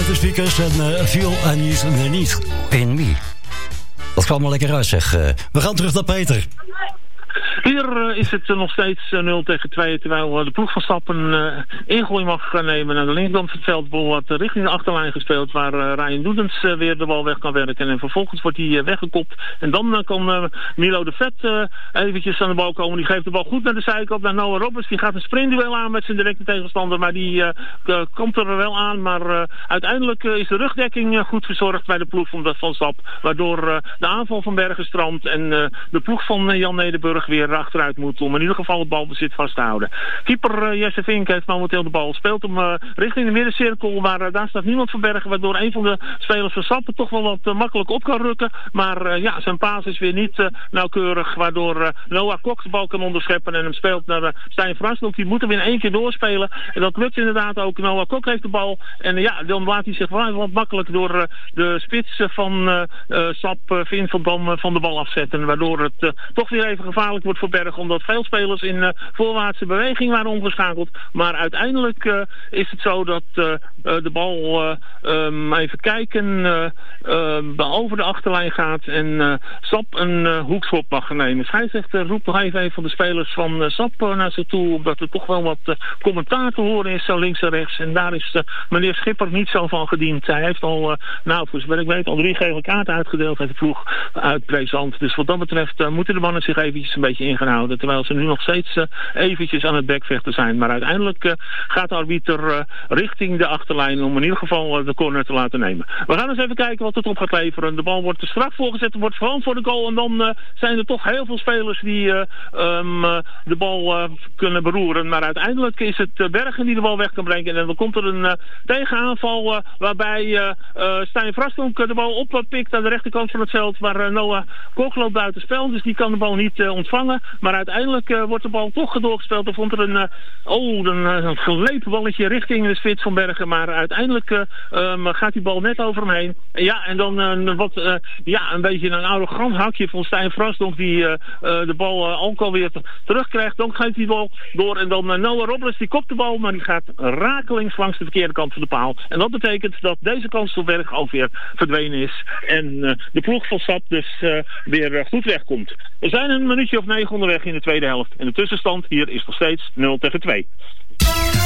de speakers en Feel and Need in Me. Dat kwam wel lekker uit, zeg. We gaan terug naar Peter. Hier is het nog steeds 0-2, terwijl de ploeg van Stappen ingooi mag nemen naar de linkerkant van het veld. Bal wordt richting de achterlijn gespeeld, waar Ryan Doedens weer de bal weg kan werken. En vervolgens wordt hij weggekopt. En dan kan Milo de Vet eventjes aan de bal komen. Die geeft de bal goed naar de zijkant, naar Noah Roberts. Die gaat een sprintduel aan met zijn directe tegenstander, maar die komt er wel aan. Maar uiteindelijk is de rugdekking goed verzorgd bij de ploeg van Stap. Waardoor de aanval van Bergen strandt en de ploeg van Jan Nederburg weer achteruit moet om in ieder geval het balbezit vast te houden. Keeper Jesse Vink heeft momenteel de bal. Speelt hem richting de middencirkel, maar daar staat niemand van Bergen, waardoor een van de spelers van Sappen toch wel wat makkelijk op kan rukken. Maar zijn paas is weer niet nauwkeurig, waardoor Noah Kok de bal kan onderscheppen en hem speelt naar Stijn Vrasdonk. Die moet hem in één keer doorspelen. En dat lukt inderdaad ook. Noah Kok heeft de bal. En dan laat hij zich wel wat makkelijk door de spits van Sap, Vin van Dam, van de bal afzetten. Waardoor het toch weer even gevaarlijk wordt voor Bergen, omdat veel spelers in voorwaartse beweging waren omgeschakeld. Maar uiteindelijk is het zo dat de bal even kijken over de achterlijn gaat en Sap een hoekschop mag nemen. Scheidsrechter roept nog even van de spelers van Sap naar zich toe, omdat er toch wel wat commentaar te horen is, zo links en rechts. En daar is meneer Schipper niet zo van gediend. Hij heeft al, voor zover ik weet, al 3 gele kaarten uitgedeeld uit de ploeg uit Breesland. Dus wat dat betreft moeten de mannen zich eventjes een beetje in gaan houden, terwijl ze nu nog steeds eventjes aan het bekvechten zijn. Maar uiteindelijk gaat de arbiter richting de achterlijn om in ieder geval de corner te laten nemen. We gaan eens even kijken wat het op gaat leveren. De bal wordt te strak voorgezet, wordt verand voor de goal en dan zijn er toch heel veel spelers die de bal kunnen beroeren. Maar uiteindelijk is het Bergen die de bal weg kan brengen en dan komt er een tegenaanval waarbij Stijn Vrasdonk de bal oppikt aan de rechterkant van het veld, waar Noah Kok loopt buiten spel, dus die kan de bal niet ontvangen. Maar uiteindelijk wordt de bal toch doorgespeeld. Er vond er een gelepen balletje richting de spits van Bergen. Maar uiteindelijk gaat die bal net over hem heen. Ja, en dan een beetje een arrogant hakje van Stijn Vrasdonk, die de bal ook alweer terugkrijgt. Dan gaat die bal door en dan Noah Roberts, die kopt de bal, maar die gaat rakelings langs de verkeerde kant van de paal. En dat betekent dat deze kans voor Bergen ook weer verdwenen is. En de ploeg van Stap dus weer goed wegkomt. Er zijn een minuutje of 9 onderweg in de tweede helft. En de tussenstand hier is nog steeds 0-2.